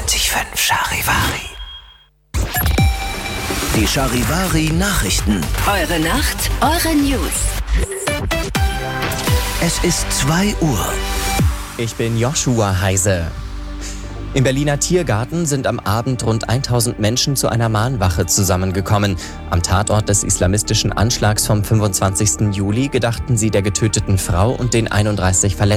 94.5 Charivari. Die Charivari-Nachrichten. Eure Nacht, eure News. Es ist 2 Uhr. Ich bin Joshua Heise. Im Berliner Tiergarten sind am Abend rund 1000 Menschen zu einer Mahnwache zusammengekommen. Am Tatort des islamistischen Anschlags vom 25. Juli gedachten sie der getöteten Frau und den 31 Verletzten.